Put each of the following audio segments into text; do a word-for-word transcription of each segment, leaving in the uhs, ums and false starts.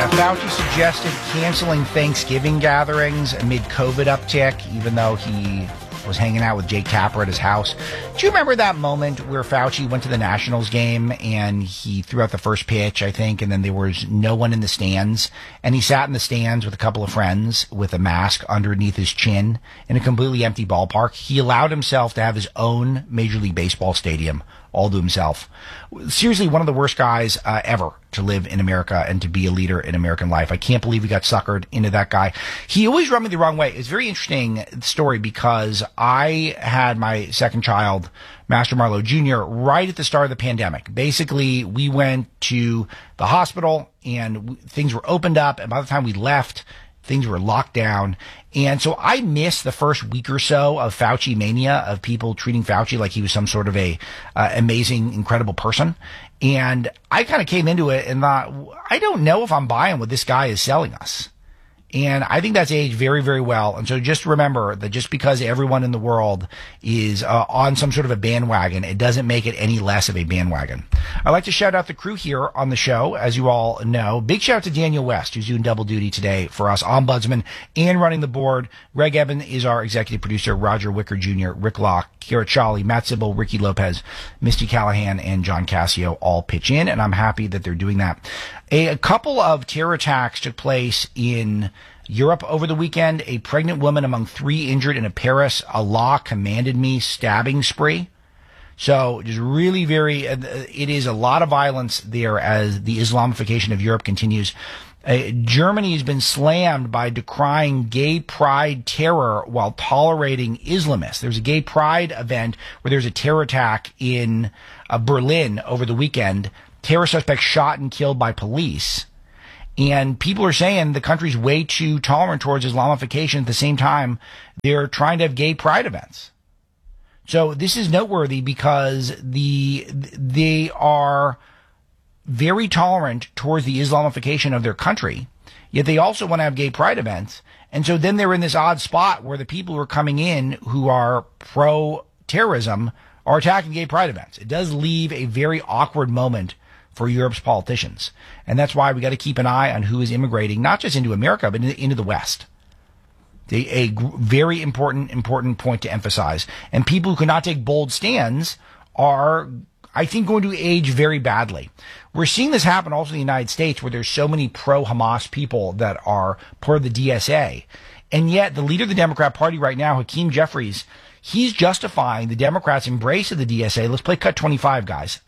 Fauci suggested canceling Thanksgiving gatherings amid COVID uptick, even though he was hanging out with Jake Tapper at his house. Do you remember that moment where Fauci went to the Nationals game and he threw out the first pitch, I think, and then there was no one in the stands, and he sat in the stands with a couple of friends with a mask underneath his chin in a completely empty ballpark? He allowed himself to have his own Major League Baseball stadium all to himself. Seriously, one of the worst guys uh, ever to live in America and to be a leader in American life. I can't believe he got suckered into that guy. He always rubbed me the wrong way. It's a very interesting story because I had my second child, Master Marlowe Junior, right at the start of the pandemic. Basically, we went to the hospital and w- things were opened up, and by the time we left, things were locked down. And so I missed the first week or so of Fauci mania, of people treating Fauci like he was some sort of a uh, amazing, incredible person. And I kind of came into it and thought, I don't know if I'm buying what this guy is selling us. And I think that's aged very, very well. And so just remember that just because everyone in the world is uh, on some sort of a bandwagon, it doesn't make it any less of a bandwagon. I'd like to shout out the crew here on the show, as you all know. Big shout out to Daniel West, who's doing double duty today for us, ombudsman and running the board. Greg Eben is our executive producer. Roger Wicker Junior, Rick Locke, Kira Chali, Matt Sybil, Ricky Lopez, Misty Callahan, and John Cassio all pitch in, and I'm happy that they're doing that. A, a couple of terror attacks took place in Europe over the weekend. A pregnant woman among three injured in a Paris Allah commanded me stabbing spree. So just really very, uh, it is a lot of violence there as the Islamification of Europe continues. Uh, Germany has been slammed by decrying gay pride terror while tolerating Islamists. There's a gay pride event where there's a terror attack in uh, Berlin over the weekend. Terror suspects shot and killed by police. And people are saying the country's way too tolerant towards Islamification. At the same time, they're trying to have gay pride events. So this is noteworthy because the they are very tolerant towards the Islamification of their country, yet they also want to have gay pride events. And so then they're in this odd spot where the people who are coming in who are pro-terrorism are attacking gay pride events. It does leave a very awkward moment for Europe's politicians. And that's why we got to keep an eye on who is immigrating, not just into America, but into the West. A, a very important, important point to emphasize. And people who cannot take bold stands are, I think, going to age very badly. We're seeing this happen also in the United States, where there's so many pro-Hamas people that are part of the D S A. And yet the leader of the Democrat Party right now, Hakeem Jeffries, he's justifying the Democrats' embrace of the D S A. Let's play cut twenty-five, guys.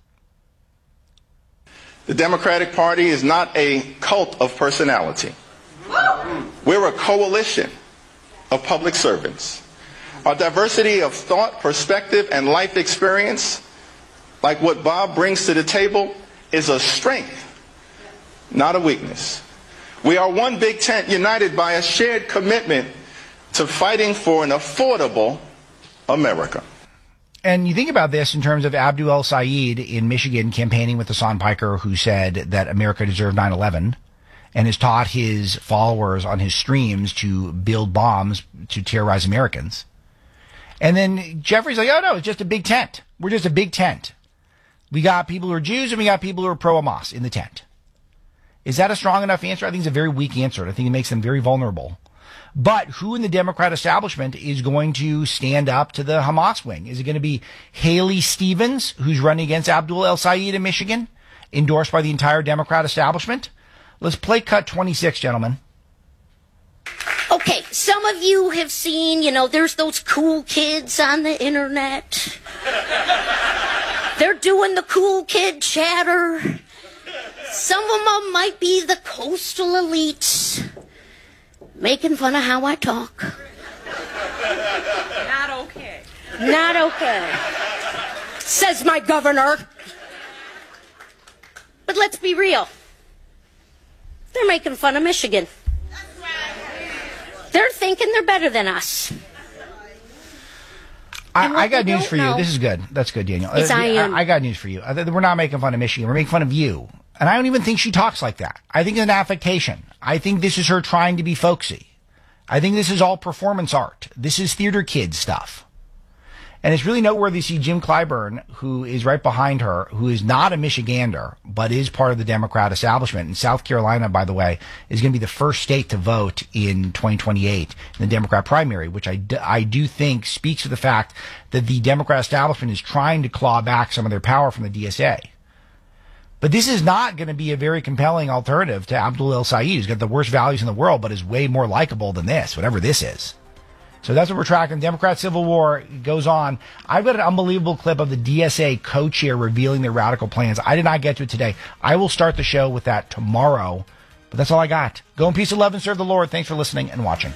The Democratic Party is not a cult of personality. We're a coalition of public servants. Our diversity of thought, perspective, and life experience, like what Bob brings to the table, is a strength, not a weakness. We are one big tent united by a shared commitment to fighting for an affordable America. And you think about this in terms of Abdul El-Sayed in Michigan campaigning with Hassan Piker, who said that America deserved nine eleven and has taught his followers on his streams to build bombs to terrorize Americans. And then Jeffrey's like, oh, no, it's just a big tent. We're just a big tent. We got people who are Jews and we got people who are pro-Hamas in the tent. Is that a strong enough answer? I think it's a very weak answer. I think it makes them very vulnerable. But who in the Democrat establishment is going to stand up to the Hamas wing? Is it going to be Haley Stevens, who's running against Abdul El-Sayed in Michigan, endorsed by the entire Democrat establishment? Let's play cut twenty-six, gentlemen. Okay, some of you have seen, you know, there's those cool kids on the internet. They're doing the cool kid chatter. Some of them might be the coastal elites, making fun of how I talk. Not okay. Not okay, says my governor. But let's be real. They're making fun of Michigan. They're thinking they're better than us. I, I got news for you. Know, this is good. That's good, Daniel. Yes, I am. I, I got news for you. We're not making fun of Michigan. We're making fun of you. And I don't even think she talks like that. I think it's an affectation. I think this is her trying to be folksy. I think this is all performance art. This is theater kid stuff. And it's really noteworthy to see Jim Clyburn, who is right behind her, who is not a Michigander, but is part of the Democrat establishment. And South Carolina, by the way, is going to be the first state to vote in twenty twenty-eight in the Democrat primary, which I, d- I do think speaks to the fact that the Democrat establishment is trying to claw back some of their power from the D S A. But this is not going to be a very compelling alternative to Abdul El-Sayed, who's got the worst values in the world, but is way more likable than this, whatever this is. So that's what we're tracking. Democrat Civil War goes on. I've got an unbelievable clip of the D S A co-chair revealing their radical plans. I did not get to it today. I will start the show with that tomorrow. But that's all I got. Go in peace, love, and serve the Lord. Thanks for listening and watching.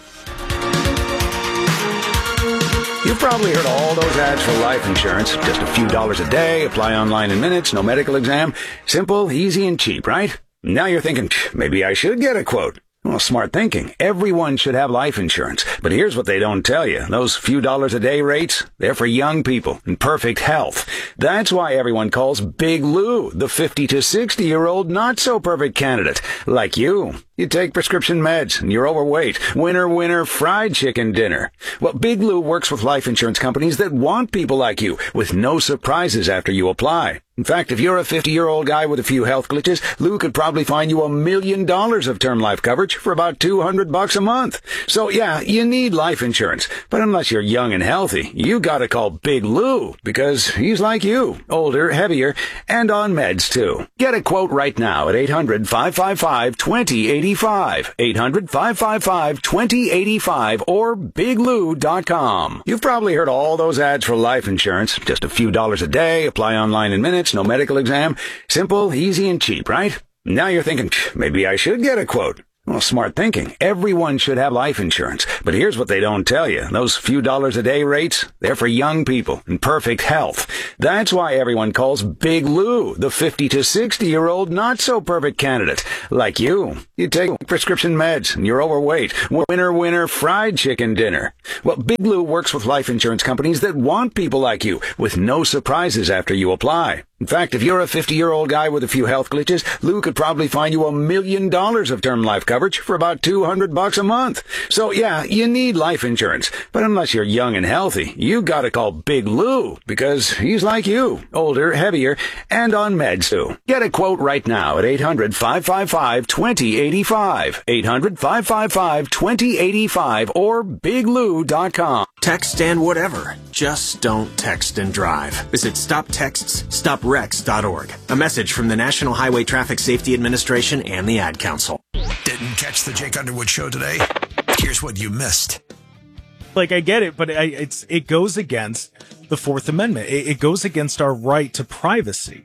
You've probably heard all those ads for life insurance. Just a few dollars a day, apply online in minutes, no medical exam. Simple, easy, and cheap, right? Now you're thinking, maybe I should get a quote. Well, smart thinking. Everyone should have life insurance. But here's what they don't tell you. Those few dollars a day rates, they're for young people in perfect health. That's why everyone calls Big Lou the fifty to sixty year old not so perfect candidate. Like you. You take prescription meds and you're overweight. Winner, winner, fried chicken dinner. Well, Big Lou works with life insurance companies that want people like you with no surprises after you apply. In fact, if you're a fifty-year-old guy with a few health glitches, Lou could probably find you a million dollars of term life coverage for about two hundred bucks a month. So yeah, you need life insurance. But unless you're young and healthy, you gotta call Big Lou because he's like you, older, heavier, and on meds too. Get a quote right now at eight hundred, five five five, two zero eight five. eight hundred, five five five, two zero eight five or big lou dot com. You've probably heard all those ads for life insurance. Just a few dollars a day, apply online in minutes, no medical exam. Simple, easy, and cheap, right? Now you're thinking, maybe I should get a quote. Well, smart thinking. Everyone should have life insurance. But here's what they don't tell you. Those few dollars a day rates, they're for young people in perfect health. That's why everyone calls Big Lou the fifty to sixty year old not so perfect candidate. Like you. You take prescription meds and you're overweight. Winner, winner, fried chicken dinner. Well, Big Lou works with life insurance companies that want people like you with no surprises after you apply. In fact, if you're a fifty-year-old guy with a few health glitches, Lou could probably find you a million dollars of term life coverage for about two hundred bucks a month. So yeah, you need life insurance. But unless you're young and healthy, you gotta call Big Lou because he's like you, older, heavier, and on meds too. Get a quote right now at eight hundred, five five five, two zero eight five. eight hundred, five five five, two zero eight five or big lou dot com. Text and whatever. Just don't text and drive. Visit stop texts stop wrecks dot org. A message from the National Highway Traffic Safety Administration and the Ad Council. Didn't catch the Jake Underwood show today? Here's what you missed. Like, I get it, but I, it's it goes against the Fourth Amendment. It, it goes against our right to privacy.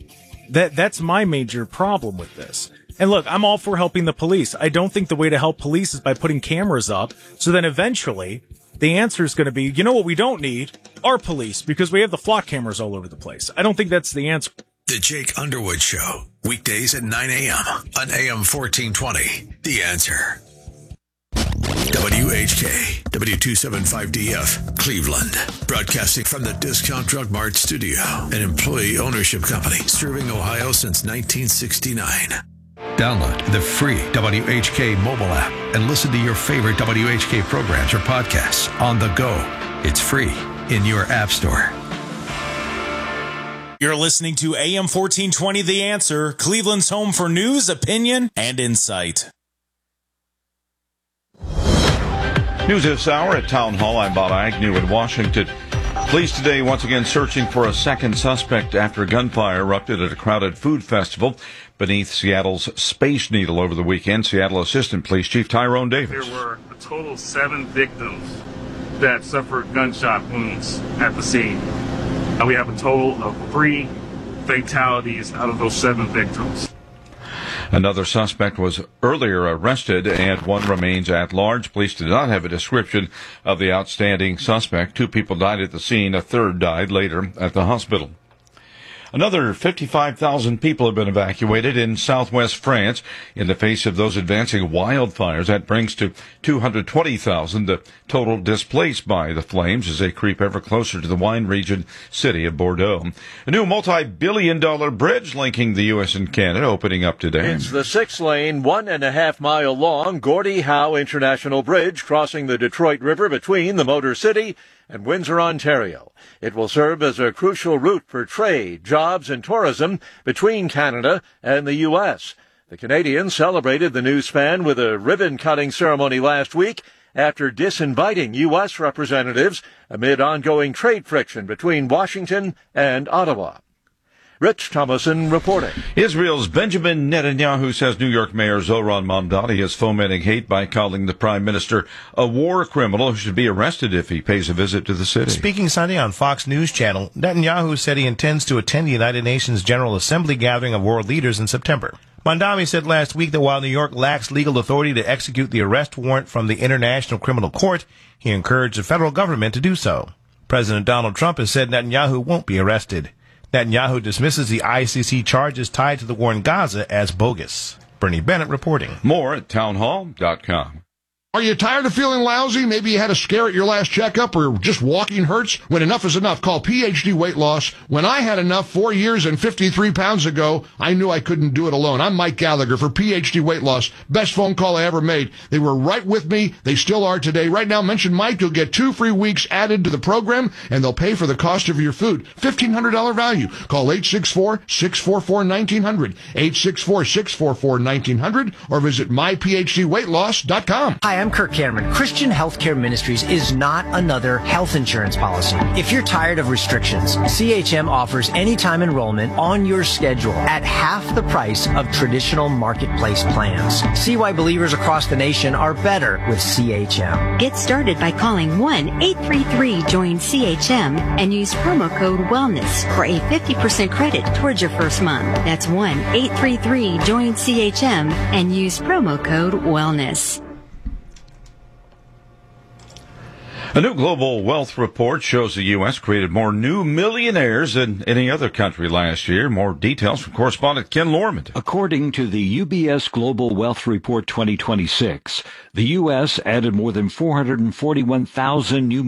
That That's my major problem with this. And look, I'm all for helping the police. I don't think the way to help police is by putting cameras up. So then eventually the answer is going to be, you know what we don't need? Our police, because we have the flock cameras all over the place. I don't think that's the answer. The Jake Underwood Show, weekdays at nine a.m. on A M fourteen twenty. The Answer. W H K, W two seventy-five D F, Cleveland. Broadcasting from the Discount Drug Mart studio, an employee ownership company serving Ohio since nineteen sixty-nine. Download the free W H K mobile app and listen to your favorite W H K programs or podcasts on the go. It's free in your app store. You're listening to A M fourteen twenty The Answer, Cleveland's home for news, opinion, and insight. News this hour at Town Hall. I'm Bob Agnew in Washington. Police today once again searching for a second suspect after gunfire erupted at a crowded food festival beneath Seattle's Space Needle over the weekend. Seattle Assistant Police Chief Tyrone Davis. There were a total of seven victims that suffered gunshot wounds at the scene. And we have a total of three fatalities out of those seven victims. Another suspect was earlier arrested and one remains at large. Police did not have a description of the outstanding suspect. Two people died at the scene. A third died later at the hospital. Another fifty-five thousand people have been evacuated in southwest France in the face of those advancing wildfires. That brings to two hundred twenty thousand the total displaced by the flames as they creep ever closer to the wine region city of Bordeaux. A new multi-billion dollar bridge linking the U S and Canada opening up today. It's the six-lane, one-and-a-half-mile-long Gordie Howe International Bridge crossing the Detroit River between the Motor City and Windsor, Ontario. It will serve as a crucial route for trade, jobs, and tourism between Canada and the U S. The Canadians celebrated the new span with a ribbon-cutting ceremony last week after disinviting U S representatives amid ongoing trade friction between Washington and Ottawa. Rich Thomason reporting. Israel's Benjamin Netanyahu says New York Mayor Zohran Mamdani is fomenting hate by calling the prime minister a war criminal who should be arrested if he pays a visit to the city. Speaking Sunday on Fox News Channel, Netanyahu said he intends to attend the United Nations General Assembly gathering of world leaders in September. Mamdani said last week that while New York lacks legal authority to execute the arrest warrant from the International Criminal Court, he encouraged the federal government to do so. President Donald Trump has said Netanyahu won't be arrested. Netanyahu dismisses the I C C charges tied to the war in Gaza as bogus. Bernie Bennett reporting. More at townhall dot com. Are you tired of feeling lousy? Maybe you had a scare at your last checkup or just walking hurts? When enough is enough, call P H D Weight Loss. When I had enough four years and fifty-three pounds ago, I knew I couldn't do it alone. I'm Mike Gallagher for P H D Weight Loss. Best phone call I ever made. They were right with me. They still are today. Right now, mention Mike. You'll get two free weeks added to the program, and they'll pay for the cost of your food. fifteen hundred dollars value. Call eight six four, six four four, one nine zero zero, eight six four, six four four, one nine zero zero, or visit my p h d weight loss dot com. Hi, I'm Kirk Cameron. Christian Healthcare Ministries is not another health insurance policy. If you're tired of restrictions, C H M offers anytime enrollment on your schedule at half the price of traditional marketplace plans. See why believers across the nation are better with C H M. Get started by calling one eight three three join C H M and use promo code WELLNESS for a fifty percent credit towards your first month. That's one eight three three join C H M and use promo code WELLNESS. A new global wealth report shows the U S created more new millionaires than any other country last year. More details from correspondent Ken Lorman. According to the U B S Global Wealth Report twenty twenty-six, the U S added more than four hundred forty-one thousand new